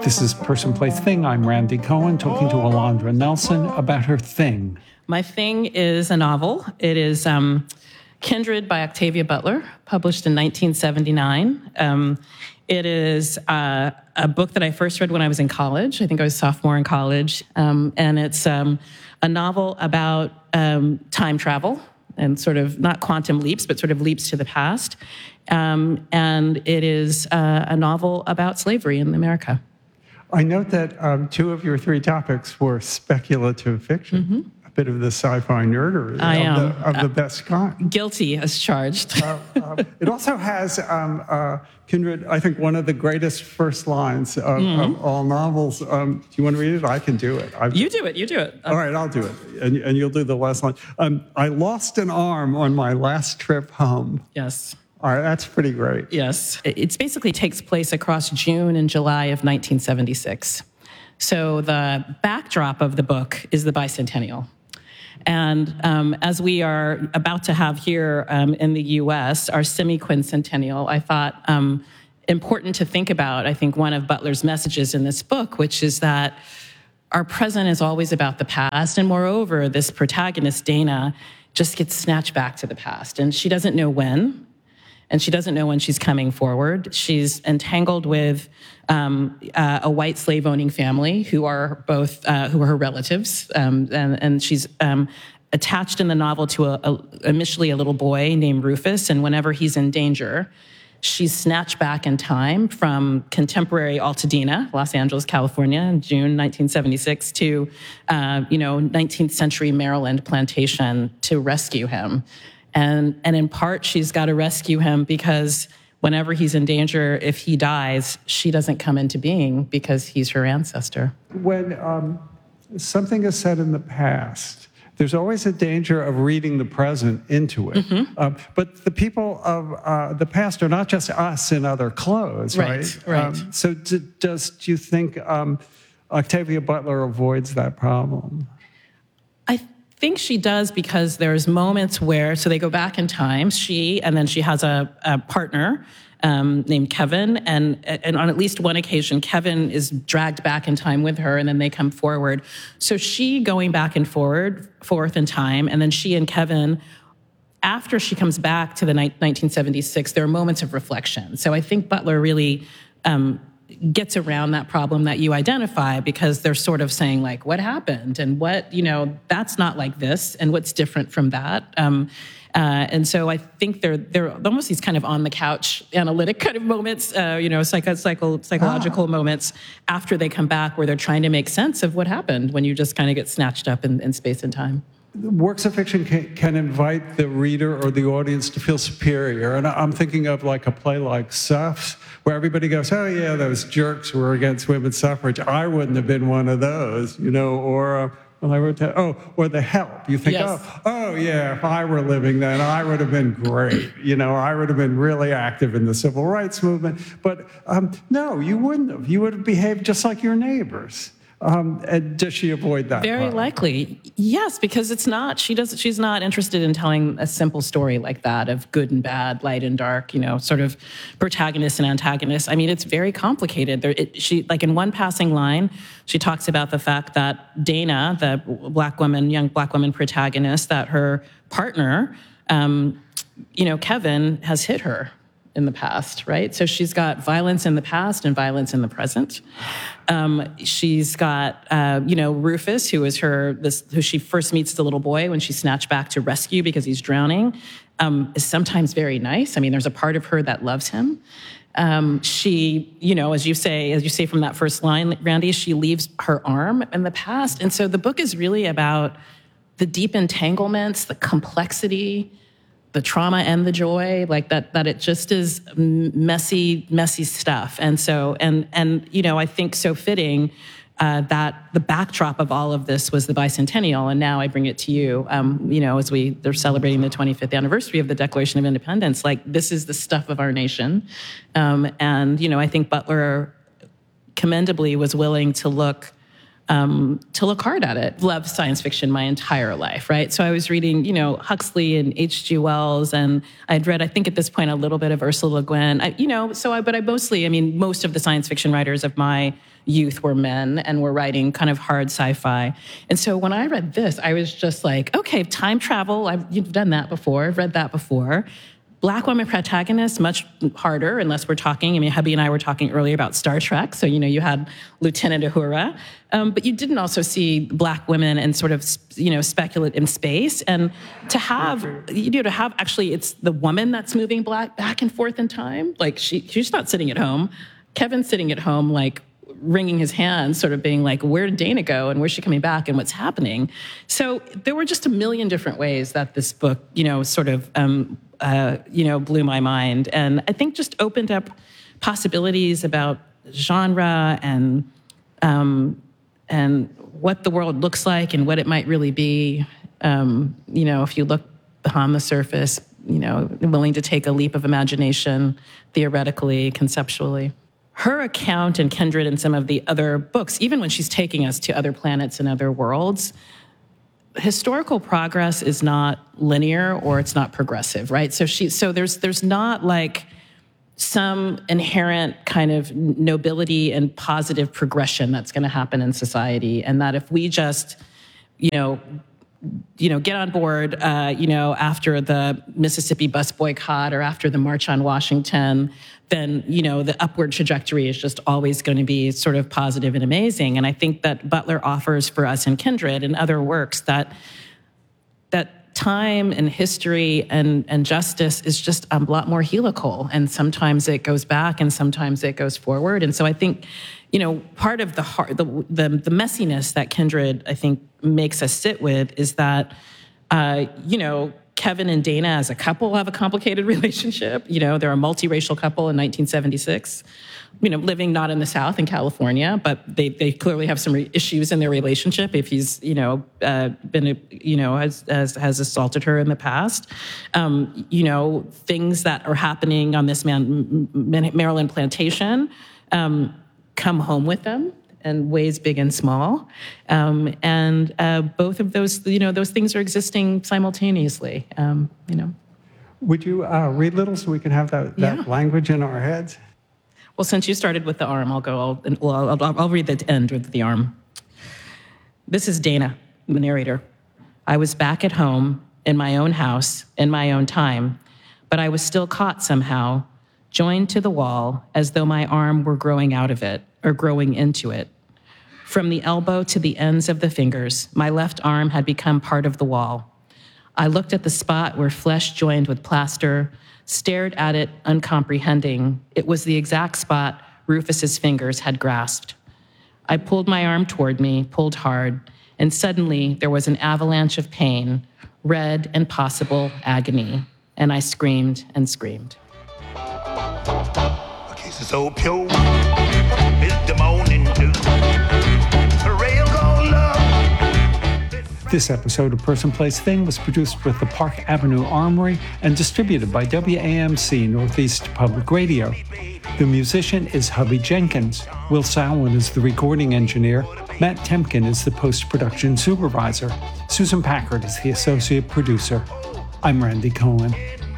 This is Person, Place, Thing. I'm Randy Cohen talking to Alondra Nelson about her thing. My thing is a novel. It is Kindred by Octavia Butler, published in 1979. It is a book that I first read when I was in college. I think I was a sophomore in college. And it's a novel about time travel and sort of not quantum leaps, but sort of leaps to the past. And it is a novel about slavery in America. I note that two of your three topics were speculative fiction. Mm-hmm. A bit of the sci-fi nerdery of the best kind. Guilty as charged. It also has, Kindred, I think one of the greatest first lines of all novels. Do you want to read it? I can do it. You do it. All right, I'll do it. And you'll do the last line. I lost an arm on my last trip home. Yes. All right, that's pretty great. Yes. It basically takes place across June and July of 1976. So the backdrop of the book is the bicentennial. And as we are about to have here in the U.S., our semi-quincentennial, I thought important to think about, I think, one of Butler's messages in this book, which is that our present is always about the past. And moreover, this protagonist, Dana, just gets snatched back to the past. And she doesn't know when. And she doesn't know when she's coming forward. She's entangled with a white slave-owning family who are her relatives, and she's attached in the novel to initially a little boy named Rufus. And whenever he's in danger, she's snatched back in time from contemporary Altadena, Los Angeles, California, in June 1976, to 19th century Maryland plantation to rescue him. And in part, she's got to rescue him because whenever he's in danger, if he dies, she doesn't come into being because he's her ancestor. When something is said in the past, there's always a danger of reading the present into it. Mm-hmm. But the people of the past are not just us in other clothes, right? Right. So do you think Octavia Butler avoids that problem? I think she does because there's moments where, so they go back in time, and then she has a partner named Kevin, and on at least one occasion, Kevin is dragged back in time with her, and then they come forward. So she going back and forth in time, and then she and Kevin, after she comes back to the 1976, there are moments of reflection. So I think Butler really gets around that problem that you identify because they're sort of saying, like, what happened and what, that's not like this and what's different from that. And so I think they're almost these kind of on the couch analytic kind of moments, psychological moments after they come back where they're trying to make sense of what happened when you just kind of get snatched up in space and time. Works of fiction can invite the reader or the audience to feel superior. And I'm thinking of like a play like Suffs, where everybody goes, oh yeah, those jerks were against women's suffrage. I wouldn't have been one of those, or when I wrote that, or The Help. You think, yes. oh yeah, if I were living then, I would have been great. I would have been really active in the civil rights movement. But no, you wouldn't have. You would have behaved just like your neighbors. And does she avoid that? Very likely, yes, because it's not. She's not interested in telling a simple story like that of good and bad, light and dark. Sort of protagonist and antagonist. I mean, it's very complicated. She in one passing line, she talks about the fact that Dana, the young black woman protagonist, that her partner, Kevin, has hit her in the past, right? So she's got violence in the past and violence in the present. She's got, Rufus, who is who she first meets the little boy when she's snatched back to rescue because he's drowning, is sometimes very nice. I mean, there's a part of her that loves him. She, as you say from that first line, Randy, she leaves her arm in the past. And so the book is really about the deep entanglements, the complexity, the trauma and the joy, like that it just is messy stuff. And so, and I think so fitting that the backdrop of all of this was the bicentennial. And now I bring it to you, as they're celebrating the 25th anniversary of the Declaration of Independence, like this is the stuff of our nation. And I think Butler commendably was willing to look to look hard at it. Loved science fiction my entire life, right? So I was reading, Huxley and H.G. Wells, and I'd read, I think at this point, a little bit of Ursula Le Guin. Most of the science fiction writers of my youth were men and were writing kind of hard sci-fi. And so when I read this, I was just like, okay, time travel, you've done that before, I've read that before. Black woman protagonists, much harder, unless we're talking, hubby and I were talking earlier about Star Trek, so, you had Lieutenant Uhura, but you didn't also see Black women and sort of, speculate in space, and to have actually, it's the woman that's moving back and forth in time, like she's not sitting at home, Kevin's sitting at home, like, wringing his hands, sort of being like, where did Dana go and where's she coming back and what's happening? So there were just a million different ways that this book, blew my mind. And I think just opened up possibilities about genre and what the world looks like and what it might really be. If you look behind the surface, willing to take a leap of imagination, theoretically, conceptually. Her account and Kindred and some of the other books, even when she's taking us to other planets and other worlds, historical progress is not linear or it's not progressive, right? So there's not like some inherent kind of nobility and positive progression that's going to happen in society, and that if we just, get on board, after the Mississippi bus boycott or after the March on Washington, then, the upward trajectory is just always going to be sort of positive and amazing. And I think that Butler offers for us in Kindred and other works that time and history and justice is just a lot more helical. And sometimes it goes back and sometimes it goes forward. And so I think, part of the messiness that Kindred, I think, makes us sit with is that, Kevin and Dana as a couple have a complicated relationship. They're a multiracial couple in 1976, living not in the South in California, but they clearly have some issues in their relationship if he's, has assaulted her in the past. Things that are happening on this Maryland plantation come home with them in ways big and small. And both of those, those things are existing simultaneously, Would you read a little so we can have that language in our heads? Well, since you started with the arm, I'll read the end with the arm. This is Dana, the narrator. I was back at home, in my own house, in my own time, but I was still caught somehow, joined to the wall as though my arm were growing out of it, or growing into it. From the elbow to the ends of the fingers, my left arm had become part of the wall. I looked at the spot where flesh joined with plaster, stared at it uncomprehending. It was the exact spot Rufus's fingers had grasped. I pulled my arm toward me, pulled hard, and suddenly there was an avalanche of pain, red and possible agony, and I screamed and screamed. A kiss is so pure. This episode of Person, Place, Thing was produced with the Park Avenue Armory and distributed by WAMC Northeast Public Radio. The musician is Hubby Jenkins. Will Samlin is the recording engineer. Matt Temkin is the post-production supervisor. Susan Packard is the associate producer. I'm Randy Cohen.